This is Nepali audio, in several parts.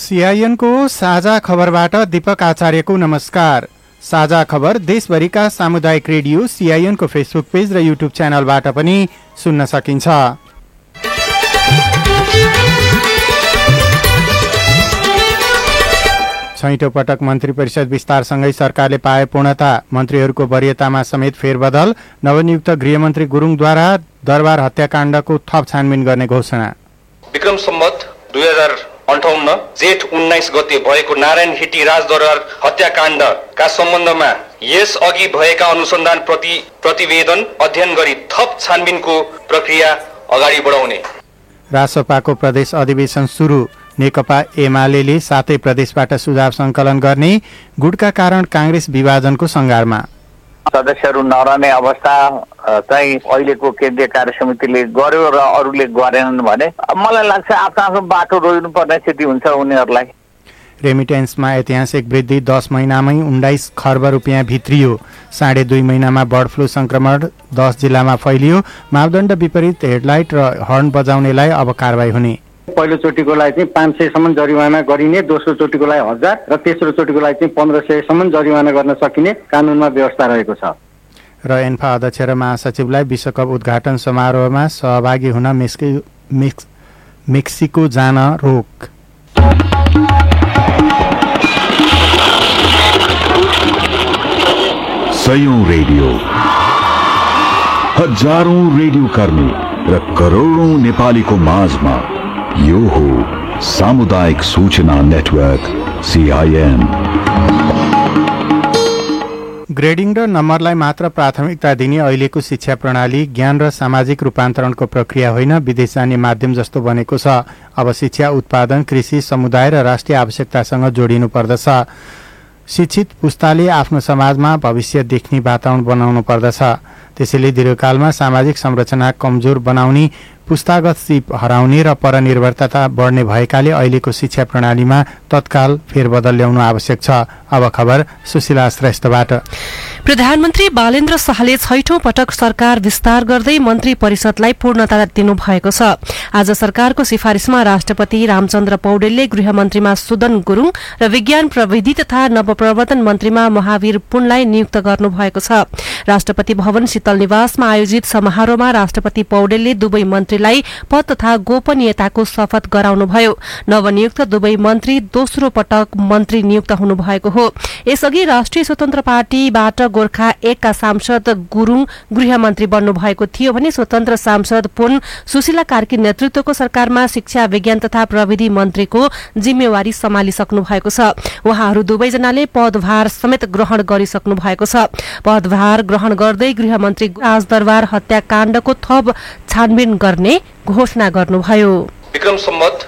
सीआईएनको साझा खबरबाट दीपक आचार्यको नमस्कार। साझा खबर देशभरिका सामुदायिक रेडियो सीआईएनको फेसबुक पेज र युट्युब च्यानलबाट पनि सुन्न सकिन्छ। छैटौं पटक मन्त्री परिषद विस्तारसँगै सरकारले पाए पूर्णता। मन्त्रीहरूको वरियतामा समेत फेरबदल। नवनियुक्त गृहमन्त्री गुरुङद्वारा दरबार हत्याकाण्डको थप छानबिन गर्ने घोषणा। विक्रम सम्वत 2058 जेठ 19 गते भएको नारायण हिटी राजदरबार हत्याकाण्डका सम्बन्धमा यस अघि भएका अनुसन्धान प्रतिवेदन अध्ययन गरी थप छानबिनको प्रक्रिया अगाडि बढाउने। रासपाको प्रदेश अधिवेशन सुरु। नेकपा एमाले 7 प्रदेशबाट सुझाव संकलन गर्ने। गुटका कारण कांग्रेस विभाजनको संघारमा। सदस्यहरू नरहने अवस्था चाहिँ अहिलेको केन्द्रीय कार्य समितिले गर्यो र अरूले गरेनन् भने मलाई लाग्छ आफ्नो आफ्नो बाटो रोज्नुपर्ने स्थिति हुन्छ उनीहरूलाई। रेमिटेन्समा ऐतिहासिक वृद्धि। 10 महिनामै 19 खर्ब रुपियाँ भित्रियो। 2.5 महिनामा बर्ड फ्लू संक्रमण 10 जिल्लामा फैलियो। मापदण्ड विपरीत हेडलाइट र हर्न बजाउनेलाई अब कारबाही हुने। पहिलो चोटिकोलाई चाहिँ 500 सम्म जरिवाना गरिने, दोस्रो चोटिकोलाई 1000 र तेस्रो चोटिकोलाई चाहिँ 1500 सम्म जरिवाना गर्न सकिने कानूनमा व्यवस्था रहेको छ। र एन्फा अध्यक्ष र महासचिवलाई विश्वकप उद्घाटन समारोहमा सहभागी हुन मेक्सिको जान रोक। सयौं रेडियो, हजारौं रेडियो कर्मी र करोडौं नेपालीको माझमा यो हो सामुदायिक सूचना नेटवर्क सीआईएन। ग्रेडिङ र नम्बरलाई मात्र प्राथमिकता दिने अहिलेको शिक्षा प्रणाली ज्ञान र सामाजिक रूपान्तरणको प्रक्रिया होइन, विदेश जाने माध्यम जस्तो बनेको छ। अब शिक्षा उत्पादन, कृषि, समुदाय र राष्ट्रिय आवश्यकतासँग जोडिनु पर्दछ। शिक्षित पुस्ताले आफ्नो समाजमा भविष्य देख्ने वातावरण बनाउनु पर्दछ। त्यसैले दीर्घकालमा सामाजिक संरचना कमजोर बनाउने, पुस्तागत सिप हराउने र परनिर्भरता बढ्ने भएकाले अहिलेको शिक्षा प्रणालीमा तत्काल फेरबदल ल्याउनु आवश्यक छ। अब खबर सुशीला श्रेष्ठबाट। प्रधानमन्त्री बालेन्द्र शाहले छैठौं पटक सरकार विस्तार गर्दै मन्त्री परिषदलाई पूर्णता दिनुभएको छ। आज सरकारको सिफारिशमा राष्ट्रपति रामचन्द्र पौडेलले गृहमन्त्रीमा सुदन गुरुङ र विज्ञान प्रविधि तथा नवप्रवर्तन मन्त्रीमा महावीर पुनलाई नियुक्त गर्नुभएको छ। राष्ट्रपति भवन शीतल निवासमा आयोजित समारोहमा राष्ट्रपति पौडेलले दुवै मन्त्रीलाई पद तथा गोपनीयताको शपथ गराउनुभयो। नवनियुक्त दुवै मन्त्री दोस्रो पटक मन्त्री नियुक्त हुनुभएको हो। यसअघि राष्ट्रिय स्वतन्त्र पार्टीबाट गोर्खा 1 का सांसद गुरुङ गृहमन्त्री बन्नु भएको थियो भने स्वतन्त्र सांसद पुन सुशीला कार्की नेतृत्वको सरकारमा शिक्षा, विज्ञान तथा प्रविधि मन्त्रीको जिम्मेवारी सम्हालिसक्नु भएको छ। उहाँहरू दुवैजनाले पदभार समेत ग्रहण गरिसक्नु भएको छ। पदभार ग्रहण गर्दै गृहमन्त्री राजदरबार हत्याकाण्डको थप छानबिन गर्ने घोषणा गर्नुभयो। विक्रम सम्वत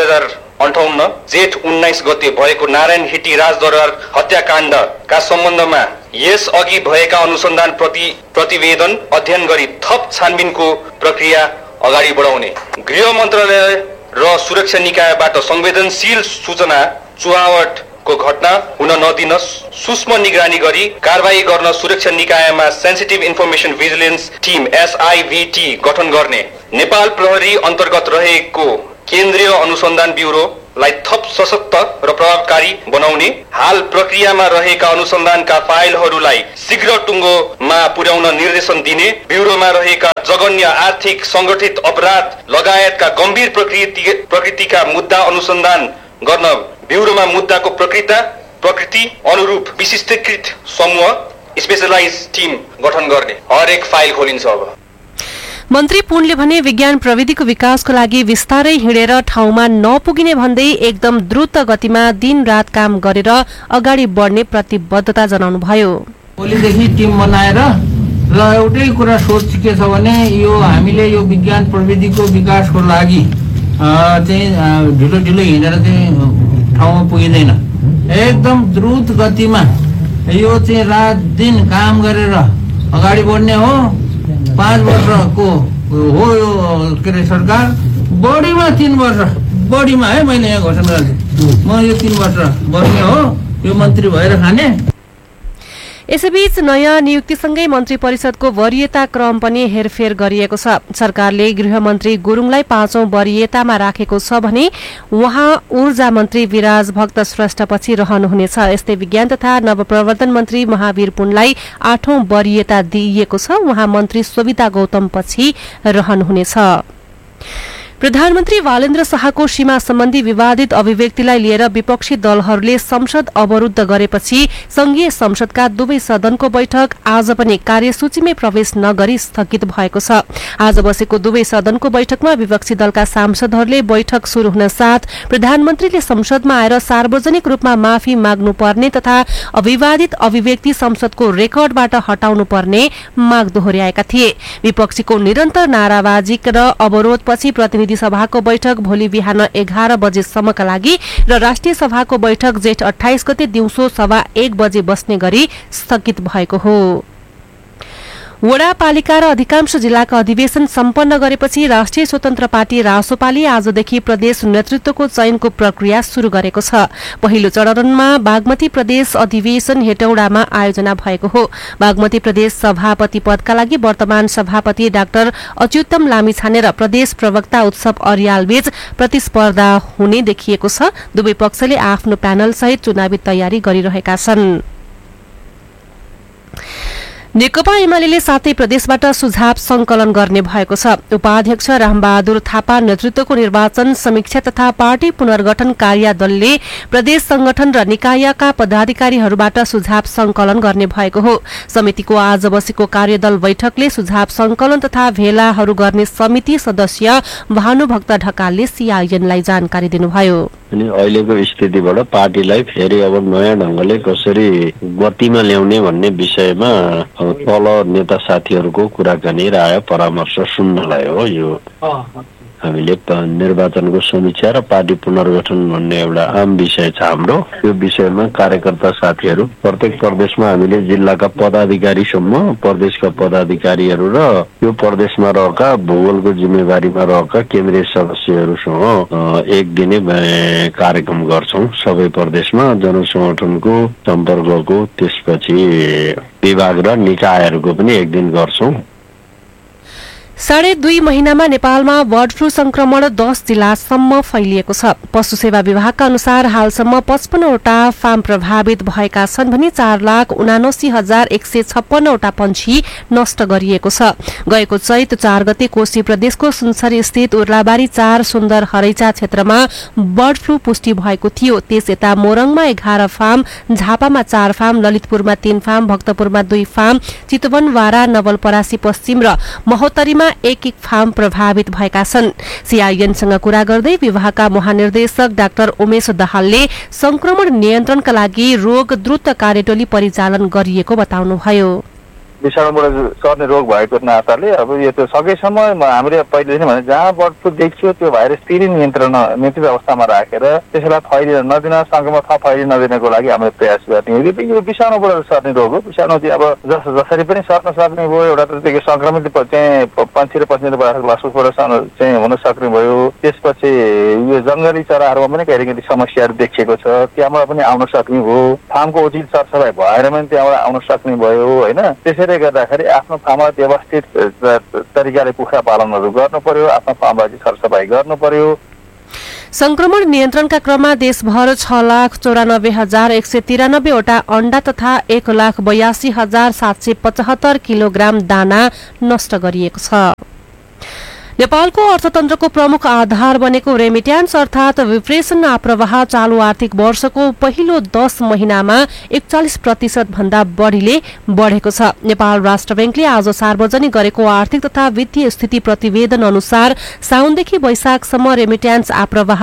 2058 जेठ 19 गते भएको नारायण हिटी राजदरबार हत्याकाण्डका सम्बन्धमा यस अघि भएका अनुसन्धान प्रतिवेदन अध्ययन गरी थप छानबिनको प्रक्रिया अगाडि बढाउने। गृह मन्त्रालय र सुरक्षा निकायबाट संवेदनशील सूचना चुहावटको घटना हुन नदिन सूक्ष्म निगरानी गरी कारबाही गर्न सुरक्षा निकायमा sensitive information vigilance team SIVT गठन गर्ने। नेपाल प्रहरी अन्तर्गत रहेको केन्द्रीय अनुसन्धान ब्युरोलाई थप सशक्त र प्रभावकारी बनाउने। हाल प्रक्रियामा रहेका अनुसन्धानका फाइलहरूलाई शीघ्र टुङ्गोमा पुर्याउन निर्देशन दिने। ब्युरोमा रहेका जघन्य आर्थिक संगठित अपराध लगायतका गम्भीर प्रकृतिका मुद्दा अनुसन्धान गर्न ब्युरोमा मुद्दाको प्रकृति अनुरूप विशिष्टीकृत समूह स्पेशलाइज टिम गठन गर्ने। हरेक फाइल खोलिन्छ। अब मन्त्री पुनले भने विज्ञान प्रविधिको विकासको लागि विस्तारै हिँडेर ठाउँमा नपुगिने भन्दै एकदम द्रुत गतिमा दिन रात काम गरेर अगाडि बढ्ने प्रतिबद्धता जनाउनुभयो। भोलिदेखि टिम बनाएर र एउटै कुरा सोच के छ भने यो हामीले यो विज्ञान प्रविधिको विकासको लागि चाहिँ ढिलो हिँडेर चाहिँ ठाउँमा पुगिँदैन। एकदम द्रुत गतिमा यो चाहिँ रात दिन काम गरेर अगाडि बढ्ने हो। 5 वर्षको हो यो के अरे सरकार, बढीमा 3 वर्ष, बढीमा है मैले यहाँ घोषणा गर्छु म यो 3 वर्ष बस्ने हो, यो मन्त्री भएर खाने। यसैबीच नयाँ नियुक्तिसँगै मन्त्री परिषदको वरियता क्रम पनि हेरफेर गरिएको छ। सरकारले गृहमन्त्री गुरुङलाई 5औं वरियतामा राखेको छ भने उहाँ ऊर्जा मन्त्री विराज भक्त श्रेष्ठपछि रहनुहुनेछ। यस्तै विज्ञान तथा नवप्रवर्धन मन्त्री महावीर पुनलाई 8औं वरियता दिइएको छ। उहाँ मन्त्री सोभिता गौतमपछि रहनुहुनेछ। प्रधानमन्त्री बालेन्द्र शाहको सीमा सम्बन्धी विवादित अभिव्यक्तिलाई लिएर विपक्षी दलहरूले संसद अवरूद्ध गरेपछि संघीय संसदका दुवै सदनको बैठक आज पनि कार्यसूचीमै प्रवेश नगरी स्थगित भएको छ। आज बसेको दुवै सदनको बैठकमा विपक्षी दलका सांसदहरूले बैठक शुरू हुन साथ प्रधानमन्त्रीले संसदमा आएर सार्वजनिक रूपमा माफी माग्नुपर्ने तथा अविवादित अभिव्यक्ति संसदको रेकर्डबाट हटाउनुपर्ने माग दोहोर्याएका थिए। विपक्षीको निरन्तर नाराबाजी र अवरोधपछि प्रतिनिधि सभाको बैठक भोलि बिहान 11 बजेसम्मका लागि र राष्ट्रिय सभाको बैठक जेठ 28 गते दिउँसो 1:15 बजे बस्ने गरी स्थगित भएको हो। वडापालिका र अधिकांश जिल्लाका अधिवेशन सम्पन्न गरेपछि राष्ट्रिय स्वतन्त्र पार्टी रासोपाले आजदेखि प्रदेश नेतृत्वको चयनको प्रक्रिया शुरू गरेको छ। पहिलो चरणमा बागमती प्रदेश अधिवेशन हेटौडामा आयोजना भएको हो। बागमती प्रदेश सभापति पदका लागि वर्तमान सभापति डाक्टर अच्युतम लामिछाने र प्रदेश प्रवक्ता उत्सव अर्यालबीच प्रतिस्पर्धा हुने देखिएको छ। दुवै पक्षले आफ्नो प्यानल सहित चुनावी तयारी गरिरहेका छन्। नेकपा एमाले 7 प्रदेशबाट सुझाव संकलन गर्ने भएको छ। उपाध्यक्ष रामबहादुर थापा नेतृत्वको निर्वाचन समीक्षा तथा पार्टी पुनर्गठन कार्यदलले प्रदेश संगठन र निकायका पदाधिकारीहरूबाट सुझाव संकलन गर्ने भएको हो। समितिको आज बसेको कार्यदल बैठकले सुझाव संकलन तथा भेलाहरू गर्ने समिति सदस्य भानुभक्त ढकालले सीआईएनलाई जानकारी दिनुभयो। अनि अहिलेको स्थितिबाट पार्टीलाई फेरि अब नयाँ ढंगले कसरी गतिमा ल्याउने भन्ने विषयमा तल नेता साथीहरूको कुराकानी राय परामर्श सुन्नलाई हो। यो हामीले निर्वाचनको समीक्षा र पार्टी पुनर्गठन भन्ने एउटा आम विषय छ हाम्रो। यो विषयमा कार्यकर्ता साथीहरू प्रत्येक प्रदेशमा हामीले जिल्लाका पदाधिकारीसम्म प्रदेशका पदाधिकारीहरू र यो प्रदेशमा रहेका भूगोलको जिम्मेवारीमा रहेका केन्द्रीय सदस्यहरूसँग एक दिने कार्यक्रम गर्छौं। सबै प्रदेशमा जनसंगठनको सम्पर्कको त्यसपछि विभाग र निकायहरूको पनि एक दिन गर्छौं। 2.5 महिनामा नेपालमा बर्ड फ्लू संक्रमण 10 जिल्लासम्म फैलिएको छ। पशु सेवा विभागका अनुसार हालसम्म 55 वटा फार्म प्रभावित भएका छन् भने 4,79,156 वटा पंक्षी नष्ट गरिएको छ। गएको चैत 4 गते कोशी प्रदेशको सुनसरी स्थित उर्लाबारी 4 सुन्दर हरैचा क्षेत्रमा बर्ड फ्लू पुष्टि भएको थियो। त्यस यता मोरङमा 11 farm, झापामा 4 farm, ललितपुरमा 3 farm, भक्तपुरमा 2 farm, Chitwan, वारा, नवलपरासी पश्चिम र महोत्तरीमा एक फार्म प्रभावित भएका छन्। सीआईएनसँग कुरा गर्दै विभागका महानिर्देशक डाक्टर उमेश दाहालले संक्रमण नियन्त्रणका लागि रोग द्रुत कार्यटोली परिचालन गरिएको बताउनुभयो। विषाणुबाट सर्ने रोग भएको नाताले अब यो त सकेसम्म हामीले पहिले भने जहाँ बर्ड फ्लू देखियो त्यो भाइरस तिरै नियन्त्रित अवस्थामा राखेर त्यसलाई फैलिन नदिन, संक्रमण थप फैलिन नदिनको लागि हामीले प्रयास गर्ने हो। यो विषाणुबाट सर्ने रोग हो। विषाणु चाहिँ अब जसरी पनि सर्न सक्ने भयो। एउटा त संक्रमित चाहिँ पंक्षी र पक्षी लसुसबाट चाहिँ हुन सक्ने भयो। त्यसपछि यो जंगली चराहरूमा पनि कहिले समस्याहरू देखिएको छ, त्यहाँबाट पनि आउन सक्ने हो। फार्मको उचित सरसफाइ भएर पनि त्यहाँबाट आउन सक्ने भयो हैन। त्यसैले गर्दाखेरि आफ्नो फार्ममा व्यवस्थित तरिकाले कुखुरा पालनहरू गर्नु पर्यो, आफ्नो फार्ममा सरसफाइ गर्नु पर्यो। संक्रमण नियन्त्रणका क्रममा देशभर 6,94,193 वटा अण्डा तथा 1,82,775 किलोग्राम दाना नष्ट गरिएको छ। नेपालको अर्थतन्त्रको प्रमुख आधार बनेको रेमिट्यान्स अर्थात विप्रेषण आप्रवाह चालू आर्थिक वर्षको पहिलो 10 महिनामा 41% भन्दा बढीले बढेको छ। नेपाल राष्ट्र बैंकले आज सार्वजनिक गरेको आर्थिक तथा वित्तीय स्थिति प्रतिवेदन अनुसार साउनदेखि वैशाखसम्म रेमिट्यान्स आप्रवाह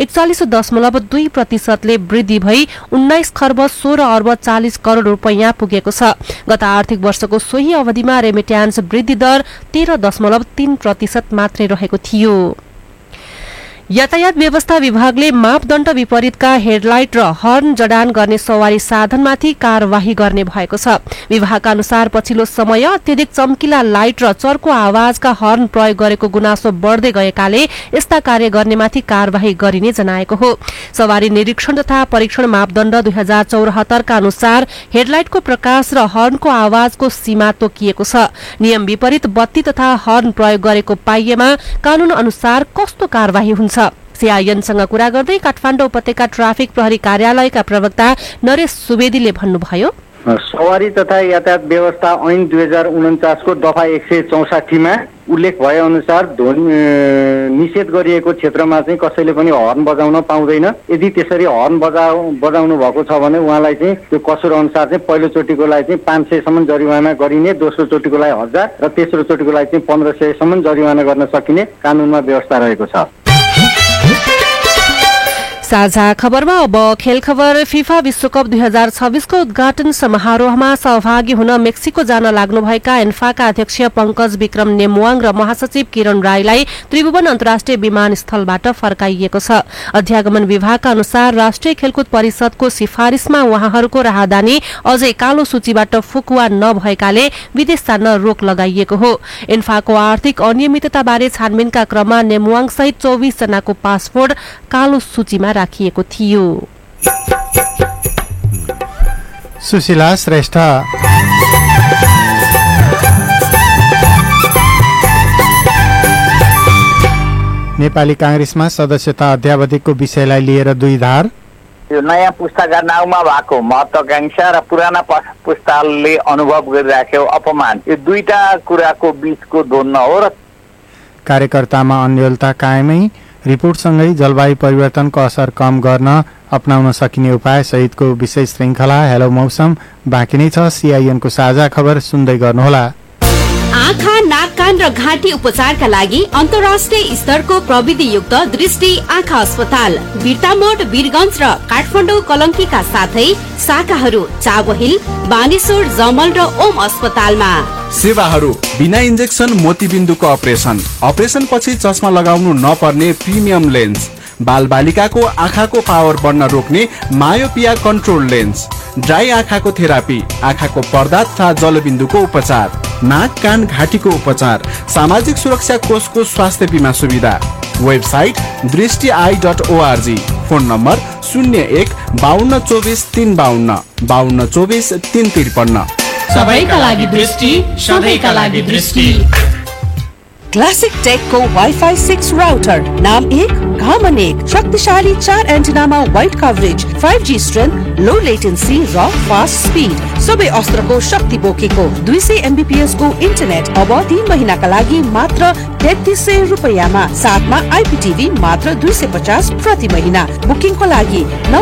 41.2% ले वृद्धि भई 19 खर्ब 16 अर्ब 40 करोड़ रुपैयाँ पुगेको छ। गत आर्थिक वर्षको सोही अवधिमा रेमिट्यान्स वृद्धि दर 13.3% मात्रै रहेको थियो। यातायात व्यवस्था विभागले मापदण्ड विपरीतका हेडलाइट र हर्न जडान गर्ने सवारी साधनमाथि कार्यवाही गर्ने भएको छ। विभागका अनुसार पछिल्लो समय अत्यधिक चम्किला लाइट र चर्को आवाजका हर्न प्रयोग गरेको गुनासो बढ्दै गएकाले यस्ता कार्य गर्नेमाथि कार्यवाही गरिने जनाएको हो। सवारी निरीक्षण तथा परीक्षण मापदण्ड 2074 का अनुसार हेडलाइटको प्रकाश र हर्नको आवाजको सीमा तोकिएको छ। नियम विपरीत बत्ती तथा हर्न प्रयोग गरेको पाइएमा कानून अनुसार कस्तो कार्यवाही हुन्छ? सीआईएनसँग कुरा गर्दै काठमाडौँ उपत्यका ट्राफिक प्रहरी कार्यालयका प्रवक्ता नरेश सुवेदीले भन्नुभयो, सवारी तथा यातायात व्यवस्था ऐन 2049 को दफा 164 मा उल्लेख भए अनुसार निषेध गरिएको क्षेत्रमा चाहिँ कसैले पनि हर्न बजाउन पाउँदैन। यदि त्यसरी हर्न बजाउनु भएको छ भने उहाँलाई चाहिँ त्यो कसुर अनुसार चाहिँ पहिलो चोटिकोलाई चाहिँ 500 सम्म जरिवाना गरिने, दोस्रो चोटिकोलाई 1000 र तेस्रो चोटिकोलाई चाहिँ 1500 सम्म जरिवाना गर्न सकिने कानूनमा व्यवस्था रहेको छ। साझा खबरमा अब खेल खबर। फिफा विश्वकप 2026 को उद्घाटन समारोहमा सहभागी हुन मेक्सिको जान लाग्नुभएका एन्फाका अध्यक्ष पंकज विक्रम नेमुवाङ र महासचिव किरण राईलाई त्रिभुवन अन्तर्राष्ट्रिय विमानस्थलबाट फर्काइएको छ। अध्यागमन विभागका अनुसार राष्ट्रिय खेलकुद परिषदको सिफारिशमा उहाँहरूको राहदानी अझै कालो सूचीबाट फुकुवा नभएकाले विदेश जान रोक लगाइएको हो। एन्फाको आर्थिक अनियमितताबारे छानबिनका क्रममा नेमुवाङ सहित 24 जनाको पासपोर्ट कालो सूचीमा राखिएको थियो। सुशीला श्रेष्ठ। नेपाली कांग्रेसमा सदस्यता अध्यावधिको विषयलाई लिएर दुई धार। यो नयाँ पुस्ताका नाउँमा भएको महत्वाकांक्षा र पुराना पुस्ताले अनुभव गरिराख्यो अपमान, यो दुईटा कुराको बीचको द्वन्द्व हो र कार्यकर्तामा अन्योलता कायमै, रिपोर्टसँगै जलवायु परिवर्तनको असर कम गर्न अपनाउन सकिने उपाय सहितको विशेष श्रृंखला हेलो मौसम बाँकी नै छ। सीआईएनको साझा खबर सुन्दै गर्नुहोला। आँखा, नाक, कान र घाँटी उपचारका लागि अन्तर्राष्ट्रिय स्तरको प्रविधियुक्त दृष्टि आँखा अस्पताल बिर्तामोड, वीरगञ्ज र काठमाडौँ कलङ्कीका साथै शाखाहरू चाबहिल, बानेश्वर, जमल र ओम अस्पतालमा। सेवाहरू बिना इन्जेक्सन मोतीबिन्दुको अपरेसन पछि चस्मा लगाउनु नपर्ने प्रिमियम लेन्स, बाल बालिकाको आँखाको पावर बढ्न रोक्ने मायोपिया कन्ट्रोल लेन्स, ड्राई आँखाको थेरापी, आँखाको पर्दा तथा जलबिन्दुको उपचार, नाक, कान, घाँटीको उपचार, सामाजिक सुरक्षा कोषको स्वास्थ्य बीमा सुविधा। Website दृष्टि.org, phone number 01 52 24 352 52 24 353। सबैका लागि दृष्टि, सधैँका लागि दृष्टि। क्लासिक टेकको वाइफाई 6 राउटर, नाम 1 घामन 1, शक्तिशाली 4 एन्टिनामा वाइड कभरेज, 5G स्ट्रेन्थ, लो लेटेन्सी र फास्ट स्पिड, सबै अस्त्रको शक्ति बोकेको 200 MBPS को इन्टरनेट अब 3 महिनाका लागि मात्र 3300 रुपैयाँमा, साथमा IPTV मात्र 250 प्रति महिना। बुकिङको लागि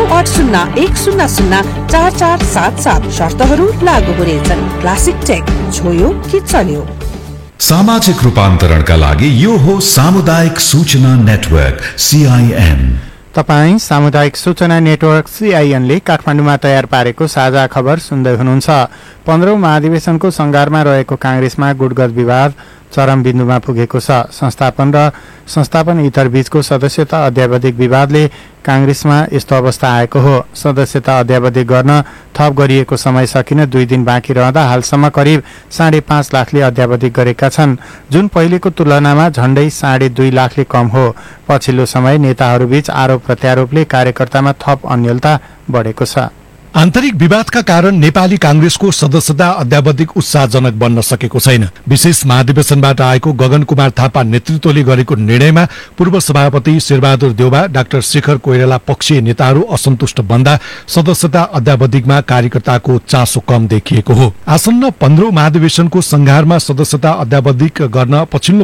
9801004477, शर्तहरू लागू हुनेछन्। क्लासिक टेक, छोयो कि चल्यो। सामाजिक रूपान्तरणका लागि यो हो सामुदायिक सूचना नेटवर्क CIN। तपाई सामुदायिक सूचना नेटवर्क CIN ले काठमाडौँमा तयार पारेको साझा खबर सुन्दै हुनुहुन्छ। 15औं महाधिवेशनको संघारमा रहेको कांग्रेसमा गुटगत विवाद चरम बिन्दुमा पुगेको छ। संस्थापन इतर बीचको सदस्यता अध्यावधिक विवादले कांग्रेसमा यस्तो अवस्था आएको हो। सदस्यता अध्यावधिक गर्न थप गरिएको समय सकिन 2 दिन बाँकी रहँदा हालसम्म करिब 5.5 लाखले अध्यावधिक गरेका छन्, जुन पहिलेको तुलनामा झण्डै 2.5 लाखले कम हो। पछिल्लो समय नेताहरूबीच आरोप प्रत्यारोपले कार्यकर्तामा थप अन्योलता बढेको छ। आन्तरिक विवादका कारण नेपाली कांग्रेसको सदस्यता अध्यावधिक उत्साहजनक बन्न सकेको छैन। विशेष महाधिवेशनबाट आएको गगन कुमार थापा नेतृत्वले गरेको निर्णयमा पूर्व सभापति शेरबहादुर देउबा, डाक्टर शेखर कोइराला पक्षीय नेताहरू असन्तुष्ट बन्दा सदस्यता अध्यावधिकमा कार्यकर्ताको चासो कम देखिएको हो। आसन्न 15औं महाधिवेशनको संघारमा सदस्यता अध्यावधिक गर्न पछिल्लो